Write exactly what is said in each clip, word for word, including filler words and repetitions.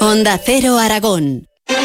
Onda Cero Aragón.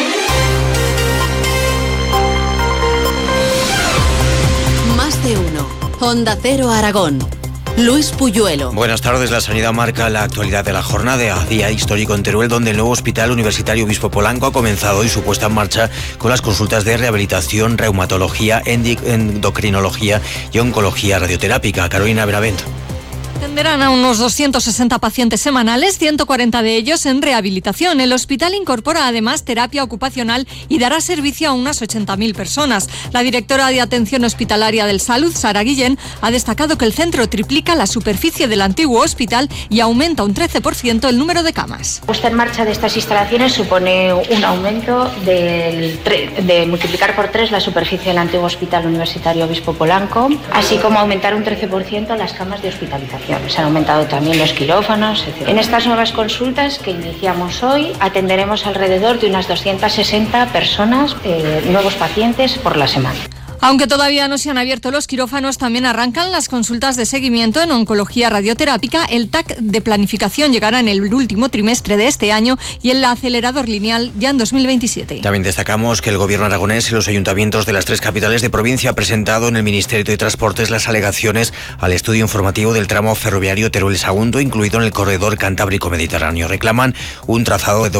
Más de uno. Onda Cero Aragón. Luis Puyuelo. Buenas tardes. La sanidad marca la actualidad de la jornada, día histórico en Teruel, donde el nuevo Hospital Universitario Obispo Polanco ha comenzado hoy su puesta en marcha con las consultas de rehabilitación, reumatología, endocrinología y oncología radioterápica. Carolina Benavent. Atenderán a unos doscientos sesenta pacientes semanales, ciento cuarenta de ellos en rehabilitación. El hospital incorpora además terapia ocupacional y dará servicio a unas ochenta mil personas. La directora de Atención Hospitalaria del Salud, Sara Guillén, ha destacado que el centro triplica la superficie del antiguo hospital y aumenta un trece por ciento el número de camas. La puesta en marcha de estas instalaciones supone un aumento del tre- de multiplicar por tres la superficie del antiguo Hospital Universitario Obispo Polanco, así como aumentar un trece por ciento las camas de hospitalización. Se han aumentado también los quirófanos, etcétera. En estas nuevas consultas que iniciamos hoy, atenderemos alrededor de unas doscientas sesenta personas, eh, nuevos pacientes por la semana. Aunque todavía no se han abierto los quirófanos, también arrancan las consultas de seguimiento en oncología radioterápica. El T A C de planificación llegará en el último trimestre de este año y el acelerador lineal ya en dos mil veintisiete. También destacamos que el gobierno aragonés y los ayuntamientos de las tres capitales de provincia han presentado en el Ministerio de Transportes las alegaciones al estudio informativo del tramo ferroviario Teruel-Sagunto, incluido en el corredor Cantábrico-Mediterráneo. Reclaman un trazado de